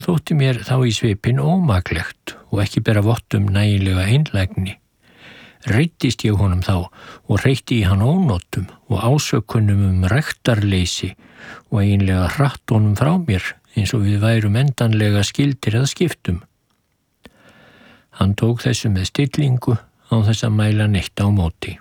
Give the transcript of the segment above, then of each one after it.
þótti mér þá í svipinn ómaklegt og ekki bera vott nægilega einlægni. Reiddist ég honum þá og hreytti í hann ónotum og ásökunum rektarleysi og eiginlega hratt honum frá mér eins og við værum endanlega skyldir að skiptum. Hann tók þessu með stillingu án þess að mæla neitt á móti.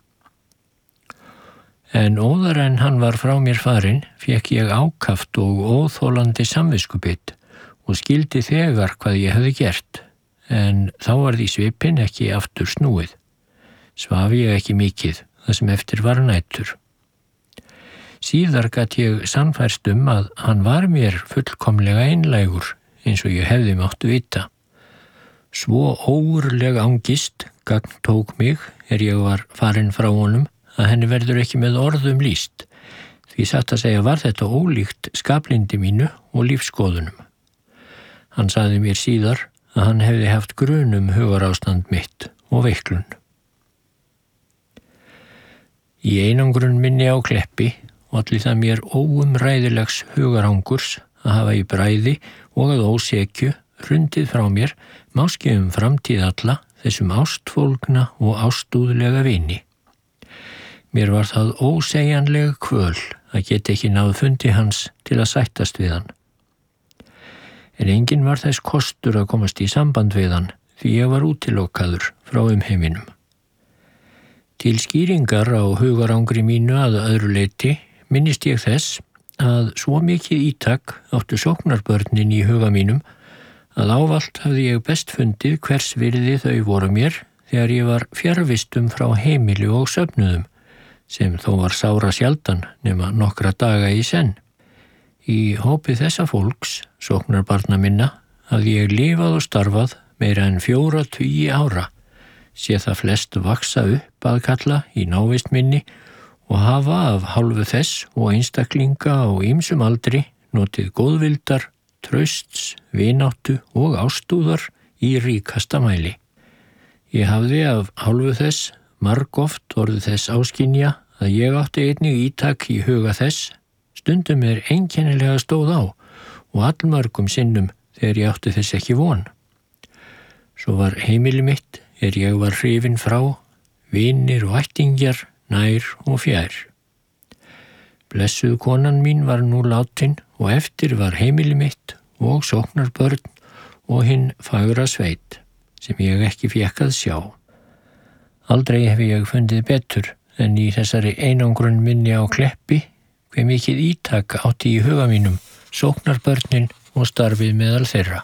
En óðar en hann var frá mér farinn, fékk ég ákaft og óþolandi samviskubitt og skildi þegar hvað ég hefði gert, en þá var því svipinn ekki aftur snúið. Svaf ég ekki mikið, það sem eftir var nætur. Síðar gat ég sannfærst að hann var mér fullkomlega einlægur, eins og ég hefði mátt vita. Svo ógurleg angist gagn tók mig ég var farinn frá honum að henni verður ekki með orðum lýst, því satt að segja var þetta ólíkt skaplindi mínu og lífskoðunum. Hann sagði mér síðar að hann hefði haft grun hugarástand mitt og veiklun. Í einangrun minni á Kleppi olli það mér óumræðilegs hugarangurs að hafa í bræði og að ósekju hrundið frá mér máski framtíð alla þessum ástfólgna og ástúðlega vini. Mér var það ósegjanleg kvöl að geta ekki náð fundi hans til að sættast við hann. En enginn var þess kostur að komast í samband við hann því ég var útilokaður frá heiminum. Til skýringar á hugarangri mínu að öðru leyti minnist ég þess að svo mikið ítak áttu sóknarbörnin í huga mínum að ávallt hafði ég best fundið hvers virði þau voru mér þegar ég var fjarvistum frá heimili og söfnuðum, sem þó var sára sjaldan nema nokkra daga í senn. Í hópi þessa fólks, sóknarbarna minna, hafði ég lifað og starfað meira en 40 ára, sé það flest vaksa upp að kalla í návist minni og hafa af hálfu þess og einstaklinga á ýmsum aldri notið góðvildar, trausts, vináttu og ástúðar í ríkasta mæli. Ég hafði af hálfu þess margoft orðið þess áskynja að ég átti einnig ítak í huga þess, stundum einkennilega stóð á og allmörgum sinnum þegar ég átti þess ekki von. Svo var heimili mitt ég var hrifinn frá, vinir og ættingjar, nær og fjær. Blessuð konan mín var nú látin og eftir var heimili mitt og sóknarbörn og hinn fagra sveit, sem ég ekki fékk að sjá. Aldrei hef ég fundið betur en í þessari einangrun minni á Kleppi hve mikið ítak átti í huga mínum, sóknarbörnin og starfið meðal þeirra.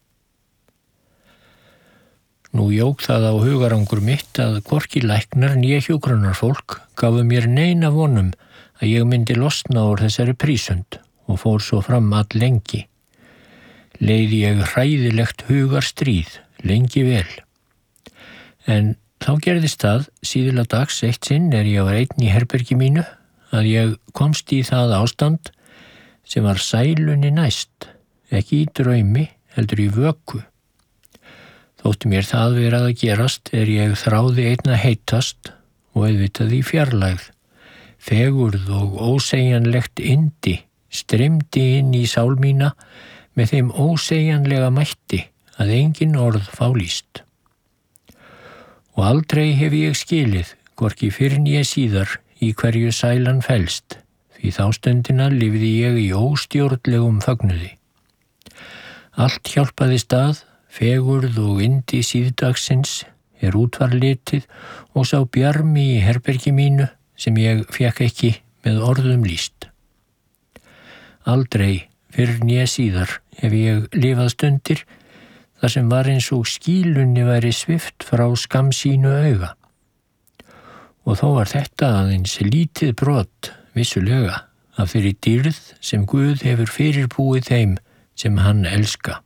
Nú jók það á hugarangur mitt að hvorki læknar né hjúkrunarfólk gafu mér neina vonum að ég myndi losna úr þessari prísund og fór svo fram lengi. Leiði ég hræðilegt hugarstríð lengi vel. En þá gerðist það síðla dags eitt sinn ég var einn í herbergi mínu að ég komst í það ástand sem var sælunni næst, ekki í draumi heldur í vöku. Þótti mér það verið að gerast ég þráði einna heitast og auðvitað í fjarlægð. Fegurð og ósegjanlegt yndi streymdi inn í sál mína með þeim ósegjanlega mætti að engin orð fá lýst. Og aldrei hef ég skilið, hvorki fyrr né síðar, í hverju sælan felst, því þá stundina lifði ég í óstjórnlegum fögnuði. Allt hjálpaði stað, fegurð og yndi síðdagsins útvarlitið og sá bjarmi í herbergi mínu sem ég fékk ekki með orðum lýst. Aldrei fyrr né síðar hef ég lifað stundir þar sem var eins og skýlunni væri svipt frá skammsýnu auga. Og þó var þetta aðeins lítið brot, vissulega, af þeirri dýrð sem Guð hefur fyrirbúið þeim sem hann elska.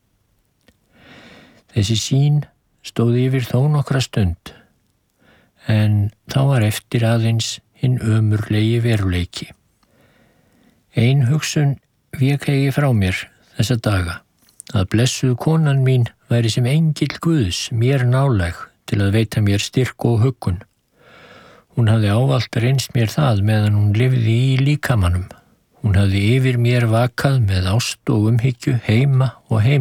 Þessi sýn stóð yfir þó nokkra stund, en þá var eftir aðeins hinn ömurlegi veruleiki. Ein hugsun vék eigi frá mér þessa daga, að blessuð konan mín væri sem engill Guðs mér nálæg til að veita mér styrk og huggun. Hún hafði ávallt reynst mér það meðan hún lifði í líkamanum. Hún hafði yfir mér vakað með ást og umhyggju heima og heima.